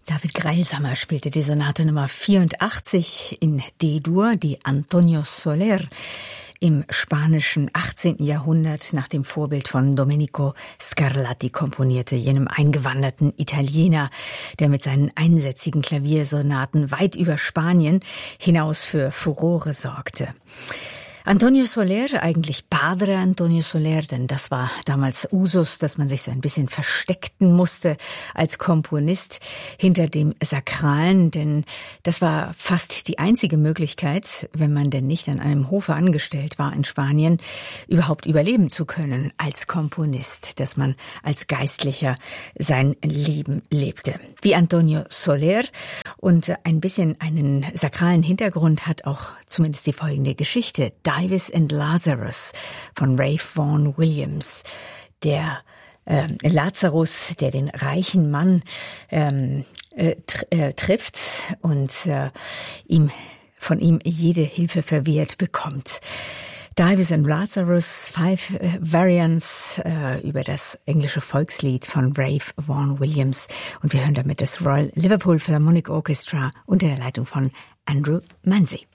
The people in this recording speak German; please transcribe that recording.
David Greilsamer spielte die Sonate Nummer 84 in D-Dur, die Antonio Soler im spanischen 18. Jahrhundert nach dem Vorbild von Domenico Scarlatti komponierte, jenem eingewanderten Italiener, der mit seinen einsätzigen Klaviersonaten weit über Spanien hinaus für Furore sorgte. Antonio Soler, eigentlich Padre Antonio Soler, denn das war damals Usus, dass man sich so ein bisschen versteckten musste als Komponist hinter dem Sakralen, denn das war fast die einzige Möglichkeit, wenn man denn nicht an einem Hofe angestellt war in Spanien, überhaupt überleben zu können als Komponist, dass man als Geistlicher sein Leben lebte. Wie Antonio Soler, und ein bisschen einen sakralen Hintergrund hat auch zumindest die folgende Geschichte. Dives and Lazarus von Ralph Vaughan Williams. Der Lazarus, der den reichen Mann trifft und von ihm jede Hilfe verwehrt bekommt. Dives and Lazarus, 5 Variants über das englische Volkslied von Ralph Vaughan Williams. Und wir hören damit das Royal Liverpool Philharmonic Orchestra unter der Leitung von Andrew Munsey.